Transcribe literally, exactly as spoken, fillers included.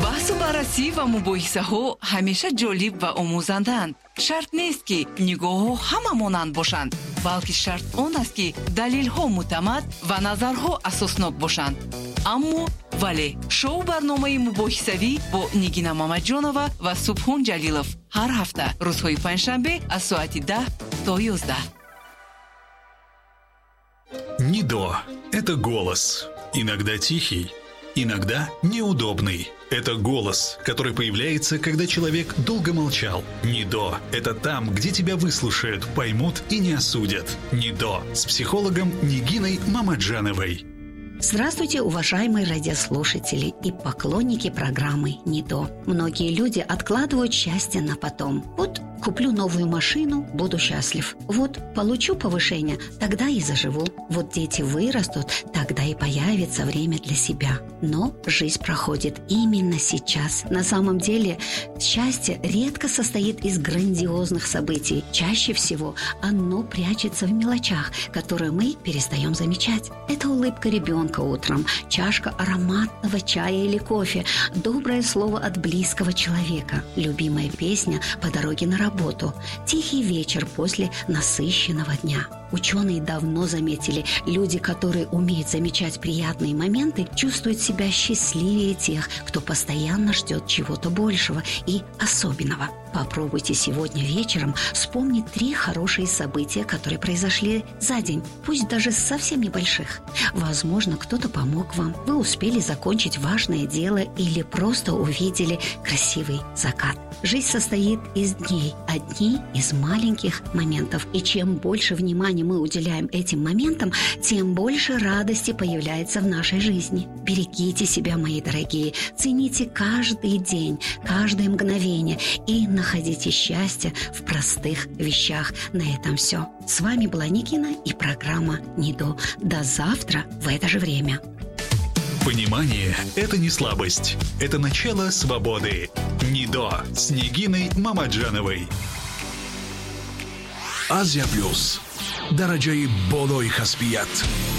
баҳсу баррасӣ ва мубоҳисаҳо ҳамеша ҷолиб ва омӯзанданд. Шарт нест ки нигоҳҳо ҳама монанд бошанд, балки шарт он аст ки далелҳо муътамад ва назарҳо асоснок бошанд. аммо вале шоу барномаи мубоҳисавӣ бо Нигина Мамаҷонова ва Субҳон Ҷалилов ҳар ҳафта рӯзҳои панҷшанбе аз соати даҳ то ёздаҳ. НИДО – это голос. Иногда тихий, иногда неудобный. Это голос, который появляется, когда человек долго молчал. НИДО – это там, где тебя выслушают, поймут и не осудят. НИДО с психологом Нигиной Мамаджановой. Здравствуйте, уважаемые радиослушатели и поклонники программы НИДО. Многие люди откладывают счастье на потом. Вот куплю новую машину, буду счастлив. Вот получу повышение, тогда и заживу. Вот дети вырастут, тогда и появится время для себя. Но жизнь проходит именно сейчас. На самом деле счастье редко состоит из грандиозных событий. Чаще всего оно прячется в мелочах, которые мы перестаем замечать. Это улыбка ребенка утром, чашка ароматного чая или кофе, доброе слово от близкого человека, любимая песня по дороге на работу, тихий вечер после насыщенного дня. Ученые давно заметили, люди, которые умеют замечать приятные моменты, чувствуют себя счастливее тех, кто постоянно ждет чего-то большего и особенного. Попробуйте сегодня вечером вспомнить три хорошие события, которые произошли за день, пусть даже совсем небольших. Возможно, кто-то помог вам, вы успели закончить важное дело или просто увидели красивый закат. Жизнь состоит из дней, а дни из маленьких моментов. И чем больше внимания мы уделяем этим моментам, тем больше радости появляется в нашей жизни. Берегите себя, мои дорогие, цените каждый день, каждое мгновение и находите счастье в простых вещах. На этом все. С вами была Нигина и программа НИДО. До завтра в это же время. Понимание – это не слабость. Это начало свободы. НИДО с Нигиной Мамаджановой. Азия Плюс. Дараҷаи болои касбият.